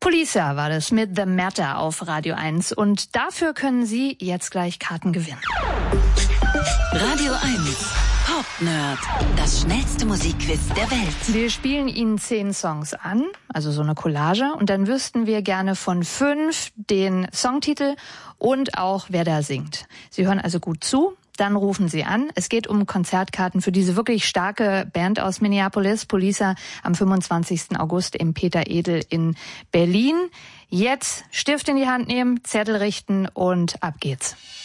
Poliça war das mit The Matter auf Radio 1 und dafür können Sie jetzt gleich Karten gewinnen. Radio 1 Pop Nerd, das schnellste Musikquiz der Welt. Wir spielen Ihnen 10 Songs an, also so eine Collage, und dann wüssten wir gerne von 5 den Songtitel und auch wer da singt. Sie hören also gut zu. Dann rufen Sie an. Es geht um Konzertkarten für diese wirklich starke Band aus Minneapolis, Poliça, am 25. August im Peter Edel in Berlin. Jetzt Stift in die Hand nehmen, Zettel richten und ab geht's.